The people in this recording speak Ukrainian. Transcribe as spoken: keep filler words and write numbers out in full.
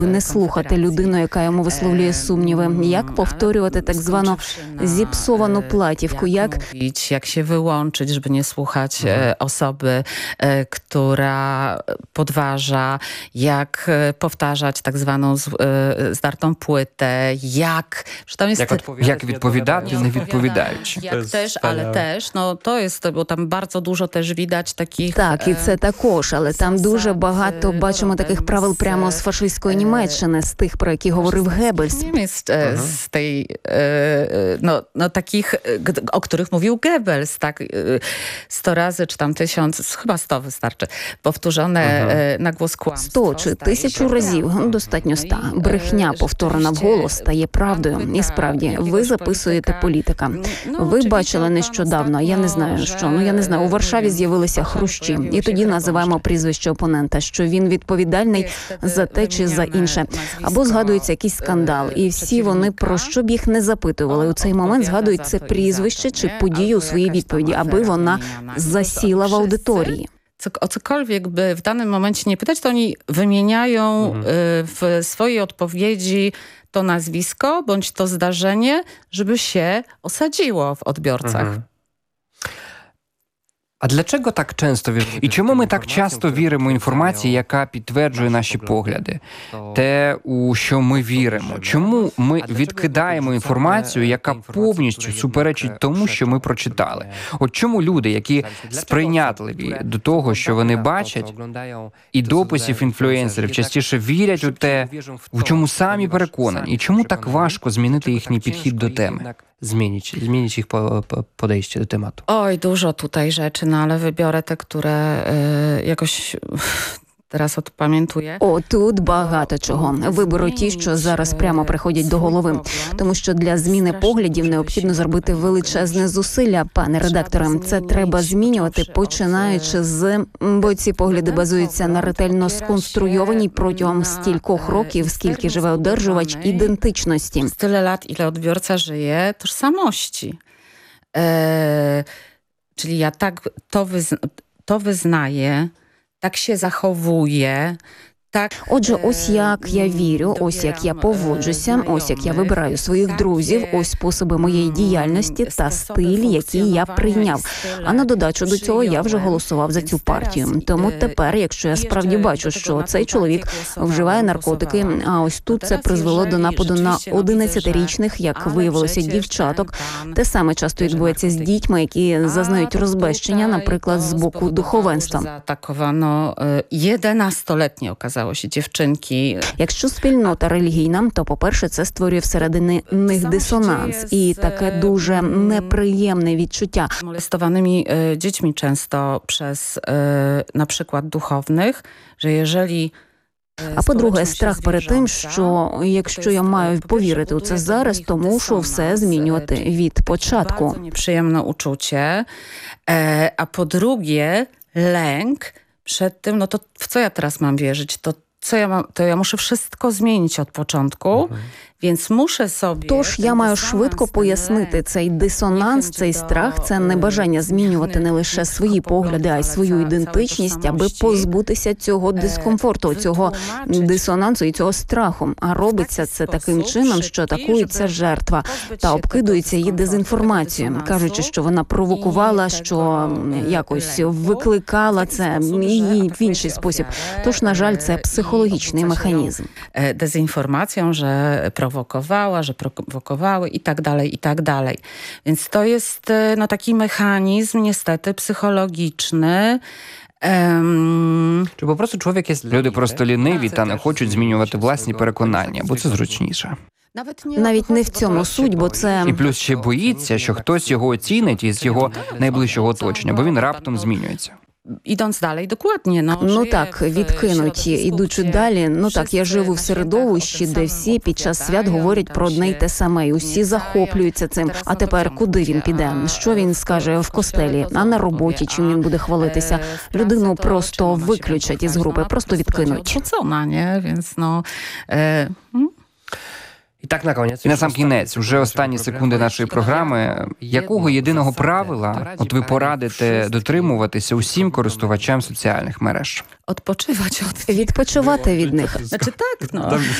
Не слухати людину, яка йому висловлює сумніви, як повторювати так звану зіпсовану платівку, jak... Jak się wyłączyć, żeby nie słuchać mhm. osoby, która podważa, jak powtarzać tak zwaną zdartą płytę, jak... Tam jest jak, odpowiadać, jak відповідати, nie відповідаючи. Jak też, ale też, no to jest, bo tam bardzo dużo też widać takich... Так, і це також, але там дуже багато бачимо таких правил прямо з фашистської Німеччини, з тих, про які говорив Геббельс. Jest uh-huh. z tej, no, no takich, o których mówił Goebbels, tak, sto razy, czy tam tysiąc, chyba sto wystarczy, powtórzone uh-huh. na głos kłamstwo. Сто чи тисячу разів, достатньо ста. Брехня, повторена вголос, стає правдою. І справді, ви записуєте політика. Ви бачили нещодавно, я не знаю що, ну я не знаю, у Варшаві з'явилися хрущі. І тоді називаємо прізвище опонента, що він відповідальний за те чи за інше. Або згадується якийсь скандал, і всі вони, про що б їх не запитували, у цей момент згадують це прізвище чи подію у своїй відповіді, аби вона засіла в аудиторії. O cokolwiek by w danym momencie nie pytać, to oni wymieniają mhm. w swojej odpowiedzi to nazwisko bądź to zdarzenie, żeby się osadziło w odbiorcach. Mhm. А для чого так часто віримо? І чому ми так часто віримо інформації, яка підтверджує наші погляди? Те, у що ми віримо. Чому ми відкидаємо інформацію, яка повністю суперечить тому, що ми прочитали? От чому люди, які сприйнятливі до того, що вони бачать, і дописів інфлюенсерів частіше вірять у те, в чому самі переконані? І чому так важко змінити їхній підхід до теми? Zmienić, zmienić ich po, po, podejście do tematu. Oj, dużo tutaj rzeczy, no ale wybiorę te, które y, jakoś teraz odpamiętuję. О, тут багато чого. Виберу ті, що зараз прямо приходять до голови. Тому що для зміни поглядів необхідно зробити величезне зусилля, пане редакторе. Це треба змінювати, починаючи з... Бо ці погляди базуються на ретельно сконструйованій протягом стількох років, скільки живе одержувач ідентичності. Tyle lat, ile odbiorca żyje, tożsamości. E, czyli ja tak to, wyzna, to wyznaję, так się zachowuje, так... Отже, ось як я вірю, ось як я поводжуся, ось як я вибираю своїх друзів, ось способи моєї діяльності та стиль, який я прийняв. А на додачу до цього я вже голосував за цю партію. Тому тепер, якщо я справді бачу, що цей чоловік вживає наркотики, а ось тут це призвело до нападу на одинадцятирічних, як виявилося, дівчаток, те саме часто відбувається з дітьми, які зазнають розбещення, наприклад, з боку духовенства. Заатаковано jedenastolетні, оказалося. Дівчинки. Якщо спільнота релігійна, то, по-перше, це створює всередині них дисонанс і таке дуже неприємне відчуття. Molestowanymi dziećmi często przez na przykład duchownych, że jeżeli А по-друге, страх перед тим, що якщо я маю повірити у це зараз, то мушу все змінювати від початку. Bardzo nieprzyjemne uczucie. A po drugie, lęk przed tym, no to w co ja teraz mam wierzyć? To co ja mam, to ja muszę wszystko zmienić od początku, mhm. Więc muszę sobie... Тож я маю швидко пояснити, цей дисонанс, цей страх – це не бажання змінювати не лише свої погляди, а й свою ідентичність, аби позбутися цього дискомфорту, цього дисонансу і цього страху. А робиться це таким чином, що атакується жертва та обкидується її дезінформацією, кажучи, що вона провокувала, що якось викликала це і в інший спосіб. Тож, на жаль, це психологічний механізм. Дезінформацією, що prowokowała, że prowokowały i tak dalej, i tak dalej. Więc to jest no, taki mechanizm niestety psychologiczny. Ем... Чи просто чоловік є... Люди просто ліниві та не хочуть змінювати власні переконання, бо це зручніше. Навіть не в цьому суть, бо це... І плюс ще боїться, що хтось його оцінить із його найближчого оточення, бо він раптом змінюється. Ідąc dalej, dokładnie. No, ну так, відкинуть, ідучи далі. Ну так, я живу в середовищі, де всі під час свят говорять про одне й те саме, і усі захоплюються цим. А тепер куди він піде? Що він скаже в костелі? А на роботі чим він буде хвалитися? Людину просто виключать із групи, просто відкинуть. Вона, не? Więc no... І на сам кінець, уже останні секунди нашої програми, якого єдиного правила от ви порадите дотримуватися усім користувачам соціальних мереж? Odpoczywać od nich. Відпочивати від них. Znaczy tak, no.